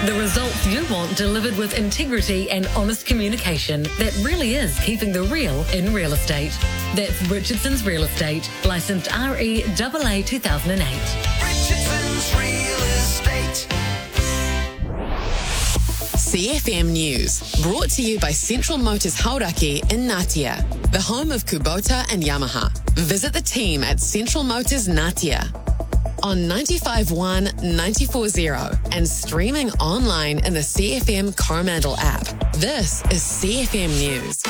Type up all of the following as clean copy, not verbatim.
The results you want delivered with integrity and honest communication that really is keeping the real in real estate. That's Richardson's Real Estate, licensed REAA 2008. Richardson's Real Estate. CFM News, brought to you by Central Motors Hauraki in Ngatea, the home of Kubota and Yamaha. Visit the team at Central Motors Ngatea on 95.1, 94.0 and streaming online in the CFM Coromandel app. This is CFM News.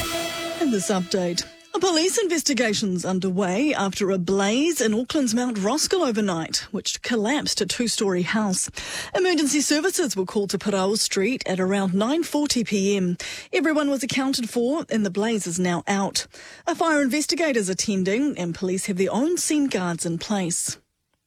In this update, a police investigation's underway after a blaze in Auckland's Mount Roskill overnight, which collapsed a two-storey house. Emergency services were called to Parao Street at around 9:40 p.m. Everyone was accounted for and the blaze is now out. A fire investigator's attending and police have their own scene guards in place.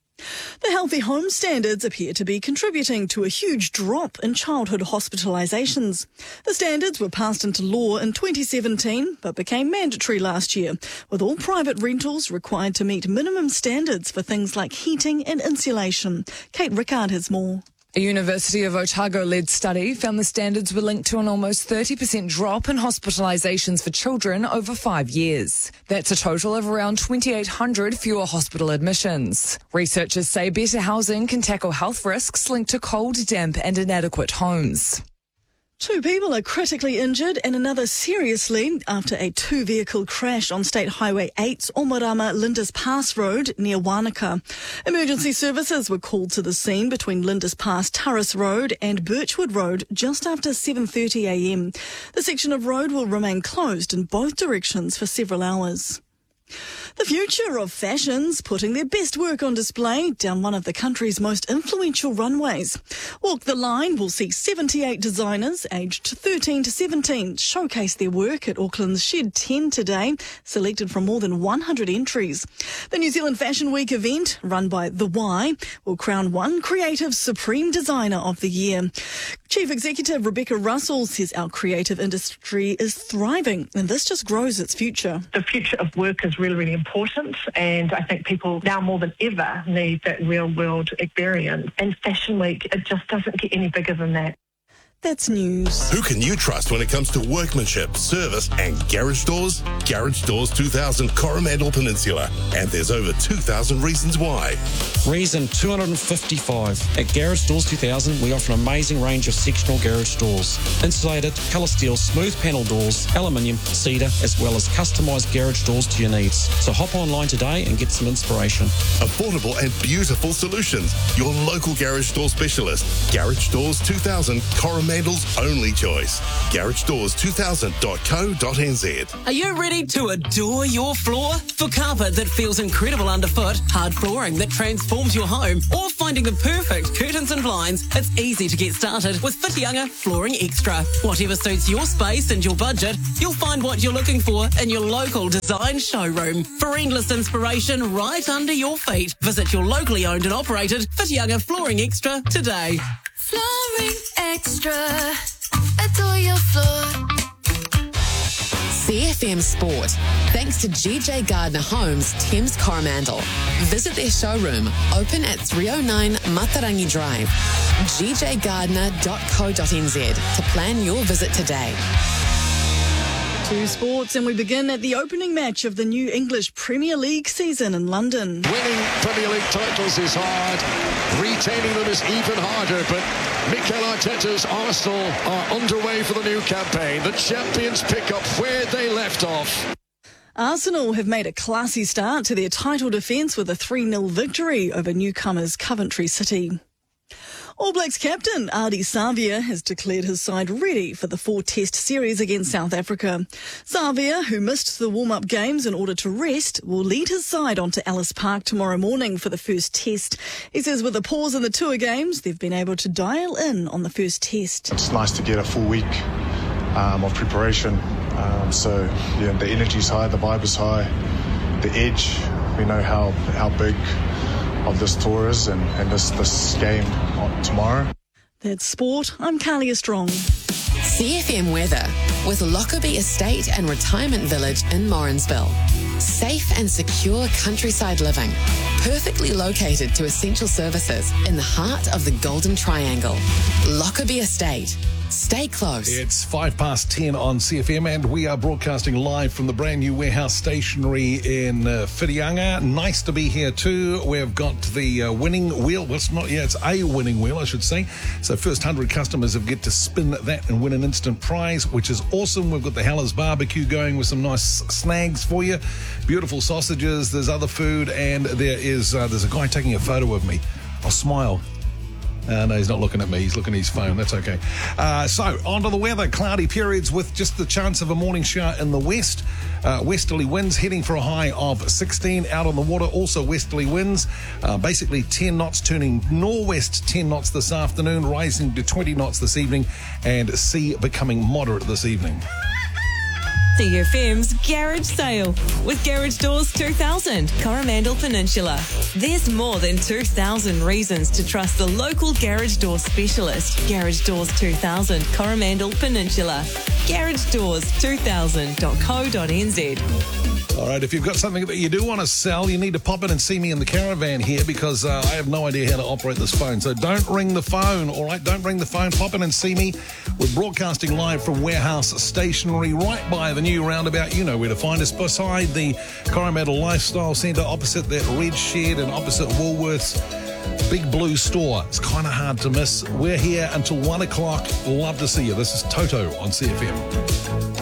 The Healthy Home Standards appear to be contributing to a huge drop in childhood hospitalisations. The standards were passed into law in 2017 but became mandatory last year, with all private rentals required to meet minimum standards for things like heating and insulation. Kate Rickard has more. A University of Otago-led study found the standards were linked to an almost 30% drop in hospitalisations for children over 5 years. That's a total of around 2,800 fewer hospital admissions. Researchers say better housing can tackle health risks linked to cold, damp and inadequate homes. 2 people are critically injured and another seriously after a 2-vehicle crash on State Highway 8's Omorama Lindis Pass Road near Wanaka. Emergency services were called to the scene between Lindis Pass Turris Road and Birchwood Road just after 7:30 a.m. The section of road will remain closed in both directions for several hours. The future of fashion's putting their best work on display down one of the country's most influential runways. Walk the Line will see 78 designers aged 13 to 17 showcase their work at Auckland's Shed 10 today, selected from more than 100 entries. The New Zealand Fashion Week event, run by The Y, will crown one creative Supreme Designer of the Year. Chief Executive Rebecca Russell says our creative industry is thriving and this just grows its future. The future of work is really, really important, and I think people now more than ever need that real world experience. And Fashion Week, it just doesn't get any bigger than that. That's news. Who can you trust when it comes to workmanship, service and garage doors? Garage Doors 2000 Coromandel Peninsula. And there's over 2,000 reasons why. Reason 255. At Garage Doors 2000, we offer an amazing range of sectional garage doors. Insulated, colour steel, smooth panel doors, aluminium, cedar, as well as customised garage doors to your needs. So hop online today and get some inspiration. Affordable and beautiful solutions. Your local garage door specialist. Garage Doors 2000 Coromandel's only choice. GarageDoors2000.co.nz. Are you ready to adore your floor? For carpet that feels incredible underfoot, hard flooring that transforms your home, or finding the perfect curtains and blinds, it's easy to get started with Whitianga Flooring Extra. Whatever suits your space and your budget, you'll find what you're looking for in your local design showroom. For endless inspiration right under your feet, visit your locally owned and operated Whitianga Flooring Extra today. Flooring Extra. Adore your floor. CFM Sport, thanks to GJ Gardner Homes, Thames Coromandel. Visit their showroom, open at 309 Matarangi Drive. gjgardner.co.nz to plan your visit today. To sports, and we begin at the opening match of the new English Premier League season in London. Winning Premier League titles is hard. Retaining them is even harder, but Mikel Arteta's Arsenal are underway for the new campaign. The champions pick up where they left off. Arsenal have made a classy start to their title defence with a 3-0 victory over newcomers Coventry City. All Blacks captain Ardie Savea has declared his side ready for the 4-test series against South Africa. Savea, who missed the warm-up games in order to rest, will lead his side onto Ellis Park tomorrow morning for the first test. He says with a pause in the tour games, they've been able to dial in on the first test. It's nice to get a full week of preparation. So the energy's high, the vibe is high, the edge. We know how big of this tour is and this game tomorrow. That's sport. I'm Kalia Strong. CFM weather with Lockerbie Estate and Retirement Village in Morrinsville. Safe and secure countryside living. Perfectly located to essential services in the heart of the Golden Triangle. Lockerbie Estate. Stay close. It's 10:05 on CFM, and we are broadcasting live from the brand new Warehouse Stationery in Whirianga. Nice to be here too. We've got the winning wheel. Well, it's a winning wheel, I should say. So first 100 customers have get to spin that and win an instant prize, which is awesome. We've got the Hellas barbecue going with some nice snags for you. Beautiful sausages. There's other food, and there's a guy taking a photo of me. I'll smile. No, he's not looking at me. He's looking at his phone. That's okay. So, on to the weather. Cloudy periods with just the chance of a morning shower in the west. Westerly winds heading for a high of 16. Out on the water, also westerly winds. Basically 10 knots, turning northwest 10 knots this afternoon, rising to 20 knots this evening, and sea becoming moderate this evening. CFM's Garage Sale with Garage Doors 2000, Coromandel Peninsula. There's more than 2,000 reasons to trust the local garage door specialist. Garage Doors 2000, Coromandel Peninsula. GarageDoors2000.co.nz. All right, if you've got something that you do want to sell, you need to pop in and see me in the caravan here, because I have no idea how to operate this phone. So don't ring the phone, all right? Don't ring the phone. Pop in and see me. We're broadcasting live from Warehouse Stationery right by the new roundabout. You know where to find us, beside the Coromandel Lifestyle Centre, opposite that red shed and opposite Woolworths. Big blue store. It's kind of hard to miss. We're here until 1 o'clock. Love to see you. This is Toto on CFM.